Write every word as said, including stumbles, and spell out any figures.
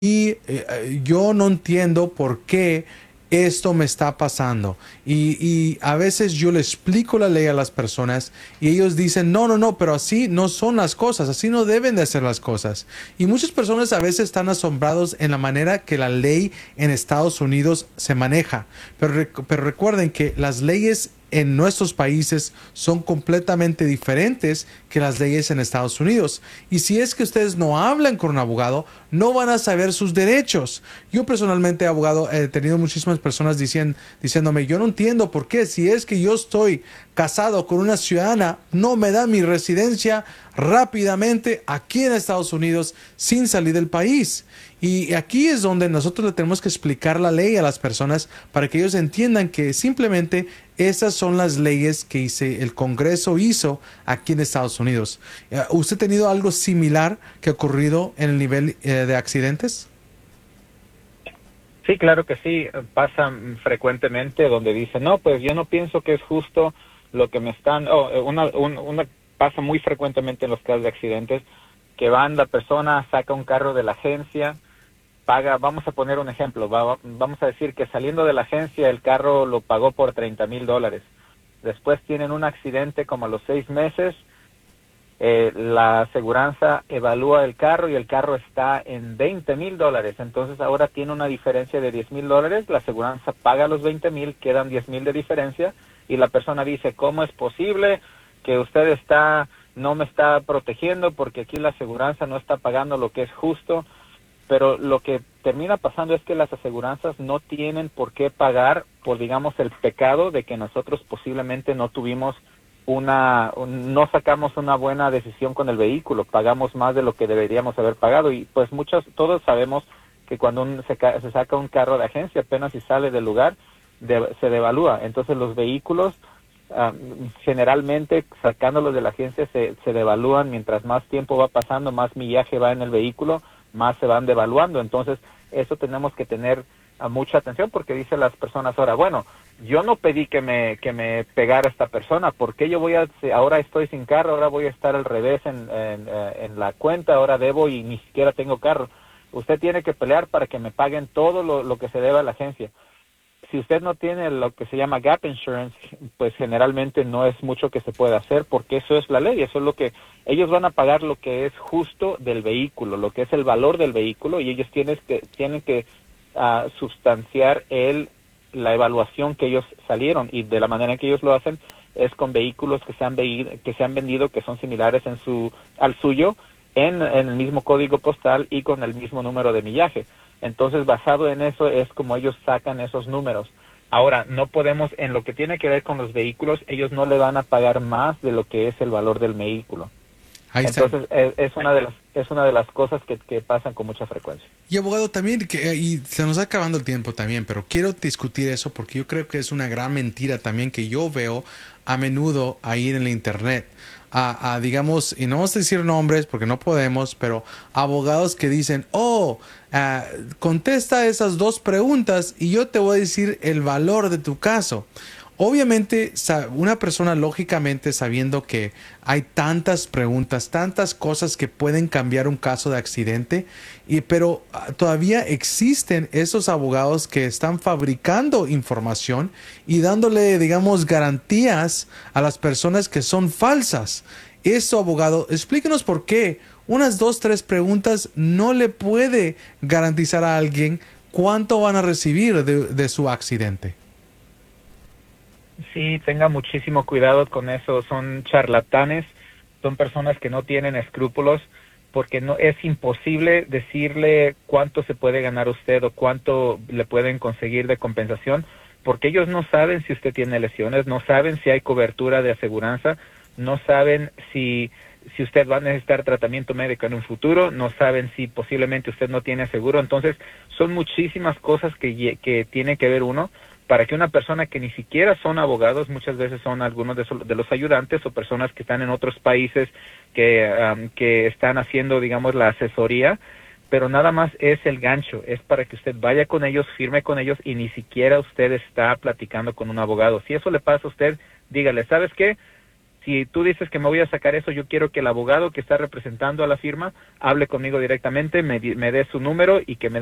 y eh, yo no entiendo por qué esto me está pasando. Y, y a veces yo le explico la ley a las personas y ellos dicen, no, no, no, pero así no son las cosas, así no deben de ser las cosas. Y muchas personas a veces están asombrados en la manera que la ley en Estados Unidos se maneja. Pero, pero recuerden que las leyes en nuestros países son completamente diferentes que las leyes en Estados Unidos. Y si es que ustedes no hablan con un abogado, no van a saber sus derechos. Yo personalmente, abogado, he tenido muchísimas personas diciendo, diciéndome, yo no entiendo por qué, si es que yo estoy casado con una ciudadana, no me da mi residencia rápidamente aquí en Estados Unidos sin salir del país. Y aquí es donde nosotros le tenemos que explicar la ley a las personas para que ellos entiendan que simplemente esas son las leyes que hice, el Congreso hizo aquí en Estados Unidos. ¿Usted ha tenido algo similar que ha ocurrido en el nivel eh, de accidentes? Sí, claro que sí, pasa frecuentemente donde dicen, no, pues yo no pienso que es justo lo que me están, oh, una, una, una pasa muy frecuentemente en los casos de accidentes, que van, la persona saca un carro de la agencia, paga, vamos a poner un ejemplo, va, vamos a decir que saliendo de la agencia el carro lo pagó por treinta mil dólares, después tienen un accidente como a los seis meses, Eh, la aseguranza evalúa el carro y el carro está en veinte mil dólares, entonces ahora tiene una diferencia de diez mil dólares, la aseguranza paga los veinte mil, quedan diez mil de diferencia y la persona dice, ¿cómo es posible que usted está no me está protegiendo porque aquí la aseguranza no está pagando lo que es justo? Pero lo que termina pasando es que las aseguranzas no tienen por qué pagar por, digamos, el pecado de que nosotros posiblemente no tuvimos una no sacamos una buena decisión con el vehículo, pagamos más de lo que deberíamos haber pagado y pues muchos, todos sabemos que cuando un, se, se saca un carro de agencia apenas si sale del lugar de, se devalúa, entonces los vehículos um, generalmente sacándolos de la agencia se, se devalúan, mientras más tiempo va pasando, más millaje va en el vehículo, más se van devaluando, entonces eso tenemos que tener a mucha atención porque dicen las personas ahora, bueno, yo no pedí que me que me pegara esta persona, ¿por qué yo voy a, ahora estoy sin carro, ahora voy a estar al revés en, en, en la cuenta, ahora debo y ni siquiera tengo carro? Usted tiene que pelear para que me paguen todo lo, lo que se debe a la agencia. Si usted no tiene lo que se llama gap insurance, pues generalmente no es mucho que se pueda hacer porque eso es la ley, eso es lo que, ellos van a pagar lo que es justo del vehículo, lo que es el valor del vehículo y ellos tienen que, tienen que a sustanciar el la evaluación que ellos salieron y de la manera en que ellos lo hacen es con vehículos que se han que se han vendido que son similares en su al suyo en, en el mismo código postal y con el mismo número de millaje. Entonces, basado en eso es como ellos sacan esos números. Ahora, no podemos, en lo que tiene que ver con los vehículos, ellos no le van a pagar más de lo que es el valor del vehículo. Ahí está. Entonces, es, es una de las es una de las cosas que, que pasan con mucha frecuencia. Y abogado también, que, y se nos está acabando el tiempo también, pero quiero discutir eso porque yo creo que es una gran mentira también que yo veo a menudo ahí en el internet. A, a digamos, y no vamos a decir nombres porque no podemos, pero abogados que dicen, oh, uh, contesta esas dos preguntas y yo te voy a decir el valor de tu caso. Obviamente, una persona lógicamente sabiendo que hay tantas preguntas, tantas cosas que pueden cambiar un caso de accidente, y, pero todavía existen esos abogados que están fabricando información y dándole, digamos, garantías a las personas que son falsas. Eso, abogado, explíquenos por qué unas dos, tres preguntas no le puede garantizar a alguien cuánto van a recibir de, de su accidente. Sí, tenga muchísimo cuidado con eso. Son charlatanes, son personas que no tienen escrúpulos, porque no es imposible decirle cuánto se puede ganar usted o cuánto le pueden conseguir de compensación, porque ellos no saben si usted tiene lesiones, no saben si hay cobertura de aseguranza, no saben si si usted va a necesitar tratamiento médico en un futuro, no saben si posiblemente usted no tiene seguro. Entonces, son muchísimas cosas que, que tiene que ver uno para que una persona que ni siquiera son abogados, muchas veces son algunos de, de los ayudantes o personas que están en otros países que, um, que están haciendo, digamos, la asesoría, pero nada más es el gancho, es para que usted vaya con ellos, firme con ellos y ni siquiera usted está platicando con un abogado. Si eso le pasa a usted, dígale, ¿sabes qué? si tú dices que me voy a sacar eso, yo quiero que el abogado que está representando a la firma hable conmigo directamente, me, di- me dé su número y que me